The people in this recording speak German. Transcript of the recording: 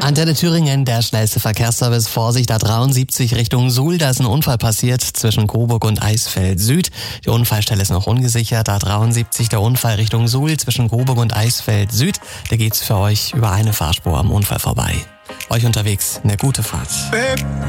Antenne Thüringen, der schnellste Verkehrsservice. Vorsicht, A73 Richtung Suhl. Da ist ein Unfall passiert zwischen Coburg und Eisfeld Süd. Die Unfallstelle ist noch ungesichert. A73 der Unfall Richtung Suhl zwischen Coburg und Eisfeld Süd. Da geht's für euch über eine Fahrspur am Unfall vorbei. Euch unterwegs eine gute Fahrt.